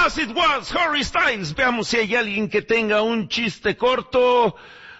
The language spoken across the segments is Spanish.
As it was, Harry Styles. Veamos si hay alguien que tenga un chiste corto.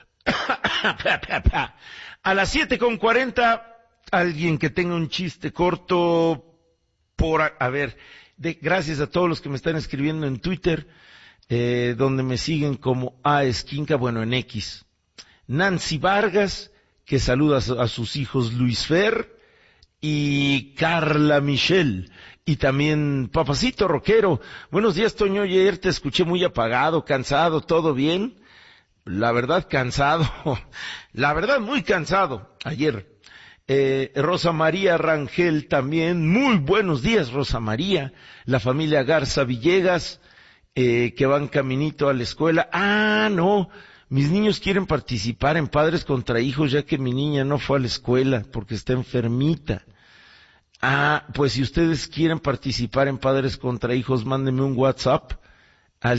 A las 7:40, alguien que tenga un chiste corto a ver, gracias a todos los que me están escribiendo en Twitter, donde me siguen como Esquinca, bueno, en X. Nancy Vargas, que saluda a sus hijos Luis Fer y Carla Michelle. Y también Papacito Roquero. Buenos días, Toño. Ayer te escuché muy apagado, cansado, ¿todo bien? La verdad, cansado. La verdad, muy cansado. Ayer. Rosa María Rangel también. Muy buenos días, Rosa María. La familia Garza Villegas, que van caminito a la escuela. No. Mis niños quieren participar en Padres contra Hijos, ya que mi niña no fue a la escuela porque está enfermita. Pues si ustedes quieren participar en Padres contra Hijos, mándenme un WhatsApp al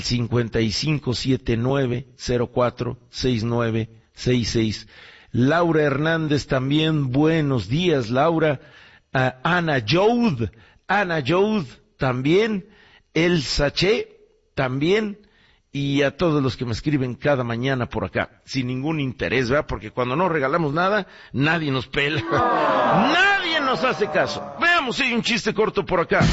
5579046966. Laura Hernández también, buenos días, Laura. Ana Joud también. El Saché también. Y a todos los que me escriben cada mañana por acá, sin ningún interés, ¿verdad? Porque cuando no regalamos nada, nadie nos pela. Nadie nos hace caso. Veamos si hay un chiste corto por acá.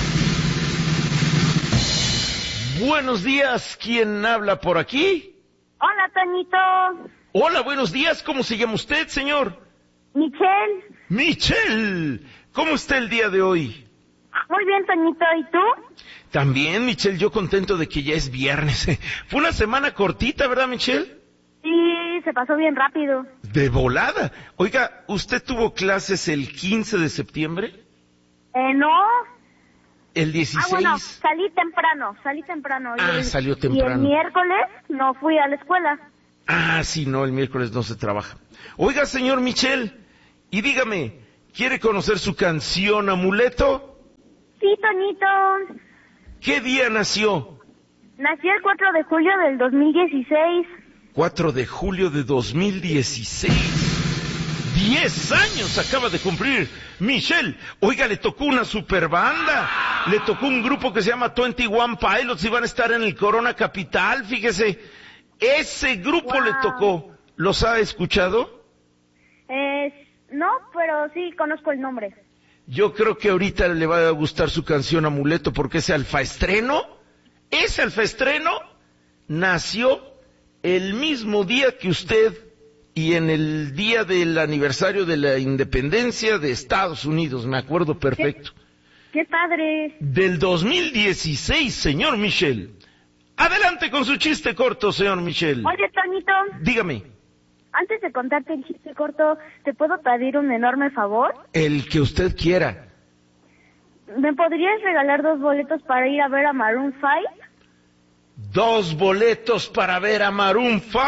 Buenos días, ¿quién habla por aquí? Hola, Toñito. Hola, buenos días, ¿cómo se llama usted, señor? Michelle. Michelle, ¿cómo está el día de hoy? Muy bien, Toñito, ¿y tú? También, Michelle, yo contento de que ya es viernes. Fue una semana cortita, ¿verdad, Michelle? Sí, se pasó bien rápido. De volada. Oiga, ¿usted tuvo clases el 15 de septiembre? No. ¿El 16? Bueno, salí temprano. Salió temprano. Y el miércoles no fui a la escuela. Sí, no, el miércoles no se trabaja. Oiga, señor Michelle, y dígame, ¿quiere conocer su canción Amuleto? Sí, Toñito. ¿Qué día nació? Nací el 4 de julio del 2016. 4 de julio de 2016. 10 años acaba de cumplir Michelle. Oiga, le tocó una super banda. Le tocó un grupo que se llama 21 Pilots y van a estar en el Corona Capital, fíjese. Ese grupo le tocó. ¿Los ha escuchado? No, pero sí conozco el nombre. Yo creo que ahorita le va a gustar su canción Amuleto porque ese alfaestreno nació el mismo día que usted y en el día del aniversario de la independencia de Estados Unidos, me acuerdo perfecto. ¡Qué padre! Del 2016, señor Michel. Adelante con su chiste corto, señor Michel. Oye, Toñito. Dígame. Antes de contarte el chiste corto, ¿te puedo pedir un enorme favor? El que usted quiera. ¿Me podrías regalar 2 boletos para ir a ver a Maroon 5? 2 boletos para ver a Maroon 5.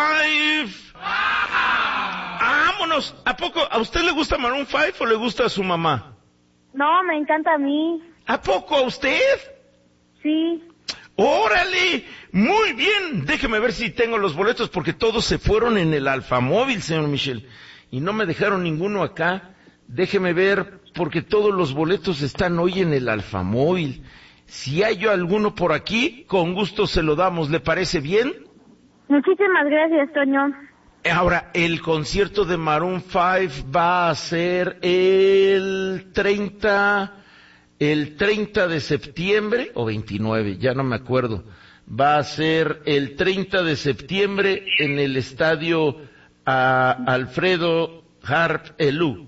¡Vámonos! ¿A poco a usted le gusta Maroon 5 o le gusta a su mamá? No, me encanta a mí. ¿A poco a usted? Sí. ¡Órale! Muy bien. Déjeme ver si tengo los boletos porque todos se fueron en el Alfamóvil, señor Michel. Y no me dejaron ninguno acá. Déjeme ver porque todos los boletos están hoy en el Alfamóvil. Si hay yo alguno por aquí, con gusto se lo damos. ¿Le parece bien? Muchísimas gracias, Toño. Ahora, el concierto de Maroon 5 va a ser el 30 de septiembre, o 29, ya no me acuerdo. Va a ser el 30 de septiembre en el estadio Alfredo Harp Elú.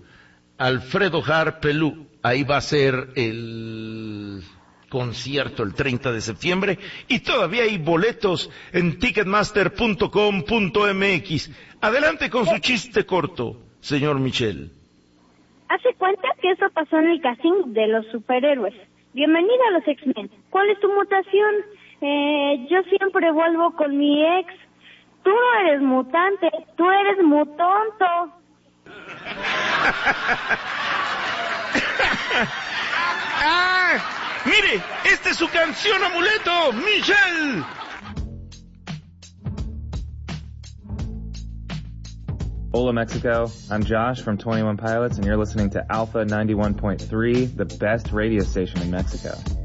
Ahí va a ser el concierto el 30 de septiembre y todavía hay boletos en ticketmaster.com.mx. Adelante con su chiste corto, señor Michel. Hace cuenta que eso pasó en el casino de los superhéroes. Bienvenida a los X-Men. ¿Cuál es tu mutación? Yo siempre vuelvo con mi ex. Tú no eres mutante, tú eres mutonto. Mire, esta es su canción Amuleto, Michelle. Hola, Mexico. I'm Josh from 21 Pilots, and you're listening to Alpha 91.3, the best radio station in Mexico.